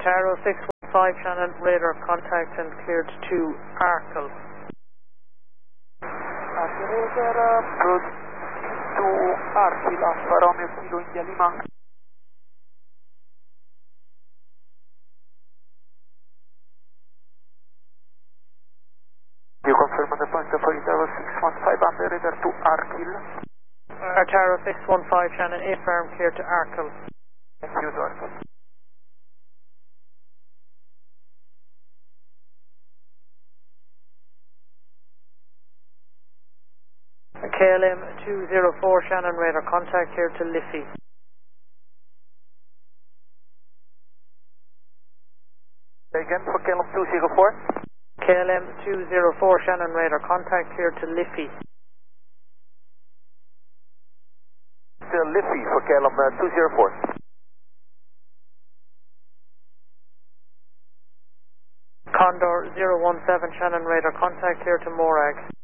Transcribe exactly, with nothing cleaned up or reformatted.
Artaro six one five Shannon, radar contact and cleared to Arkle. Radar, approach to Arkle, Alfa Romeo Kilo India Lima. You confirm on the point of Artaro six one five under radar to Arkle. Artaro six one five Shannon, affirm clear to Arkle. Thank you, to Arkle. K L M two zero four Shannon, radar contact here to Liffey. Again for K L M two zero four. K L M two zero four Shannon, radar contact here to Liffey. Still Liffey for K L M two zero four. Condor zero one seven Shannon, radar contact here to Morag.